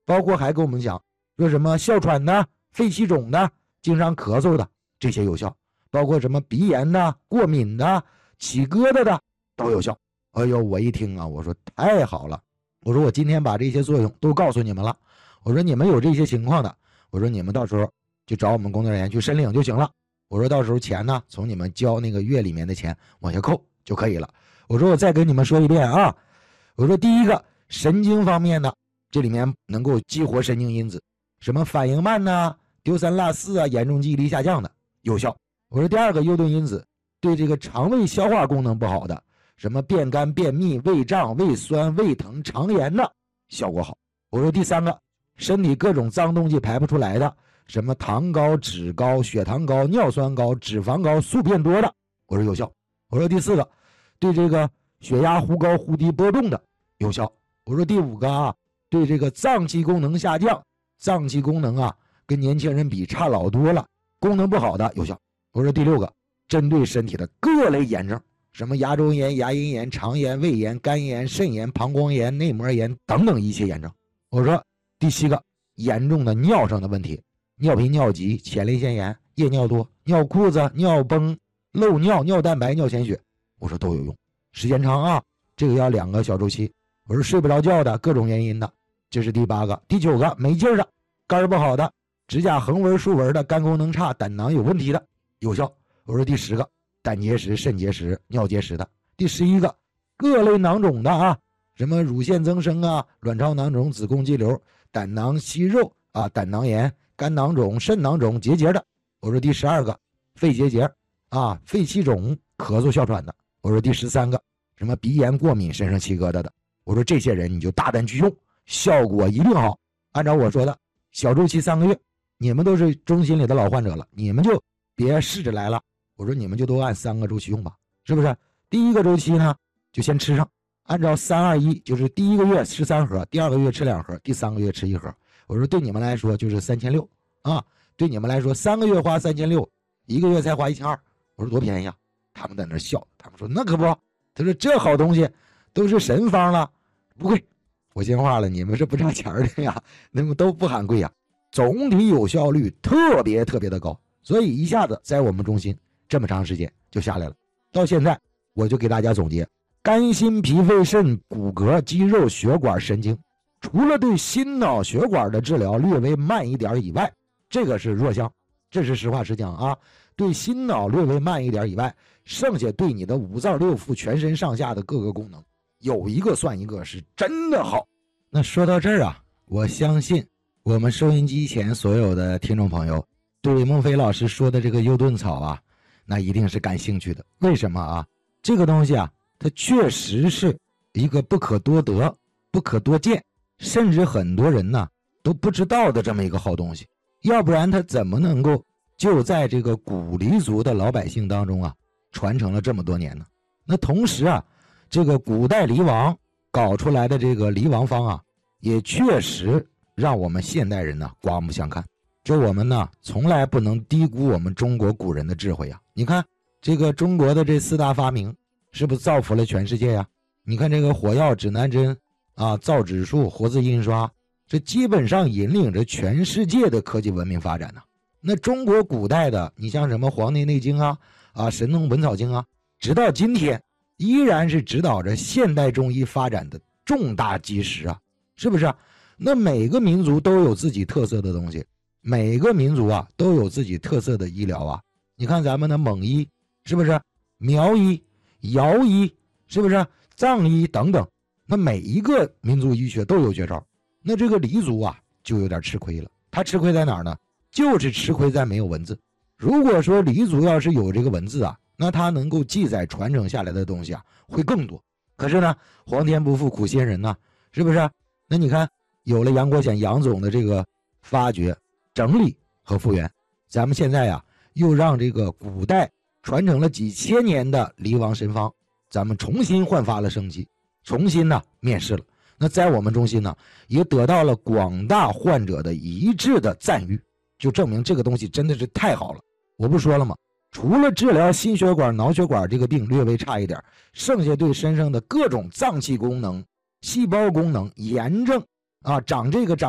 包括还跟我们讲说什么哮喘的、肺气肿的、经常咳嗽的这些有效，包括什么鼻炎的、过敏的、起疙瘩的都有效。哎呦，我一听啊，我说太好了，我说我今天把这些作用都告诉你们了，我说你们有这些情况的，我说你们到时候就找我们工作人员去申领就行了，我说到时候钱呢从你们交那个月里面的钱往下扣就可以了。我说我再跟你们说一遍啊，我说第一个神经方面的，这里面能够激活神经因子，什么反应慢呐、丢三落四啊、严重记忆力下降的有效。我说第二个诱顿因子对这个肠胃消化功能不好的，什么便干、便秘、胃胀、胃酸、胃疼、肠炎的效果好。我说第三个身体各种脏东西排不出来的，什么糖高、脂高、血糖高、尿酸高、脂肪高、宿便多的，我说有效。我说第四个对这个血压忽高忽低波动的有效。我说第五个啊，对这个脏器功能下降，脏器功能啊跟年轻人比差老多了，功能不好的有效。我说第六个针对身体的各类炎症，什么牙周炎、牙龈炎、肠炎、胃炎、肝炎、肾炎、膀胱炎、内膜炎等等一切炎症。我说第七个严重的尿上的问题，尿频尿急、前列腺炎、夜尿多、尿裤子、尿崩、漏尿、尿蛋白、尿潜血，我说都有用。时间长啊，这个要2个小周期。我说睡不着觉的，各种原因的，这是第8个。第9个没劲儿的，肝不好的，指甲横纹竖纹的，肝功能差、胆囊有问题的有效。我说第10个胆结石、肾结石、尿结石的。第11个各类囊肿的啊，什么乳腺增生啊、卵巢囊肿、子宫肌瘤、胆囊息肉啊、胆囊炎、肝囊肿、肾囊肿、结节的。我说第12个肺结节啊、肺气肿、咳嗽哮喘的。我说第13个什么鼻炎过敏、身上起疙瘩的。我说这些人你就大胆去用，效果一定好。按照我说的小周期3个月，你们都是中心里的老患者了，你们就别试着来了，我说你们就都按3个周期用吧，是不是？第1个周期呢就先吃上，按照321，就是第1个月吃3盒，第2个月吃2盒，第3个月吃1盒。我说对你们来说就是3600啊，对你们来说3个月花3600，1个月才花1200，我说多便宜啊！他们在那笑，他们说那可不，他说这好东西都是神方了，不贵。我先话了，你们是不差钱的呀，那么都不喊贵呀，总体有效率特别的高，所以一下子在我们中心这么长时间就下来了。到现在我就给大家总结，肝心脾肺肾骨骼肌肉血管神经，除了对心脑血管的治疗略微慢一点以外，这个是弱项，这是实话实讲啊。对心脑略微慢一点以外，剩下对你的5脏6腑全身上下的各个功能有一个算一个，是真的好。那说到这儿啊，我相信我们收音机前所有的听众朋友对孟非老师说的这个优顿草啊，那一定是感兴趣的。为什么啊？这个东西啊，它确实是一个不可多得、不可多见，甚至很多人呢都不知道的这么一个好东西。要不然它怎么能够就在这个古黎族的老百姓当中啊传承了这么多年呢？那同时啊，这个古代黎王搞出来的这个黎王方啊，也确实让我们现代人呢刮目相看。这我们呢从来不能低估我们中国古人的智慧啊！你看这个中国的这4大发明是不是造福了全世界呀？你看这个火药、指南针啊、造纸术、活字印刷，这基本上引领着全世界的科技文明发展呢。那中国古代的，你像什么《黄帝内经》啊、神农本草经啊，直到今天依然是指导着现代中医发展的重大基石啊，是不是？那每个民族都有自己特色的东西，每个民族啊都有自己特色的医疗啊。你看咱们的蒙医，是不是？苗医、瑶医，是不是？藏医等等，那每一个民族医学都有绝招。那这个黎族啊就有点吃亏了，他吃亏在哪儿呢？就是吃亏在没有文字。如果说黎族要是有这个文字啊，那他能够记载传承下来的东西啊会更多。可是呢，皇天不负苦心人呐，是不是？那你看有了杨国显杨总的这个发掘、整理和复原，咱们现在呀又让这个古代传承了几千年的黎王神方，咱们重新焕发了生机，重新呢面世了。那在我们中心呢也得到了广大患者的一致的赞誉，就证明这个东西真的是太好了。我不说了吗？除了治疗心血管、脑血管这个病略微差一点，剩下对身上的各种脏器功能、细胞功能、炎症啊，长这个长